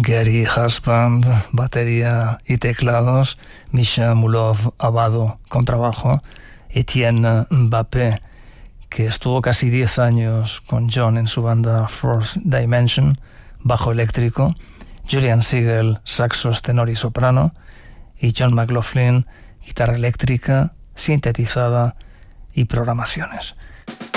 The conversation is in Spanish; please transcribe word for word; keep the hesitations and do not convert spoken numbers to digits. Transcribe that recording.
Gary Husband, batería y teclados, Misha Mulov Abado, contrabajo, Etienne Mbappé, que estuvo casi diez años con John en su banda Fourth Dimension, bajo eléctrico, Julian Siegel, saxos, tenor y soprano, y John McLaughlin, guitarra eléctrica, sintetizada y programaciones.